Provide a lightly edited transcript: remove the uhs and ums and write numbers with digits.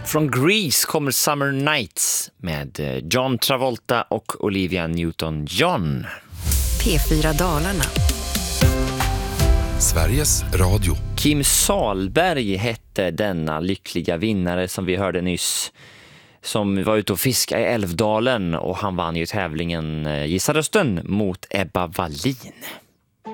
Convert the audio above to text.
Från Grease kommer Summer Nights med John Travolta och Olivia Newton-John. P4 Dalarna. Sveriges Radio. Kim Salberg hette denna lyckliga vinnare som vi hörde nyss, som var ute och fiska i Älvdalen, och han vann ju tävlingen Gissa rösten mot Ebba Wallin.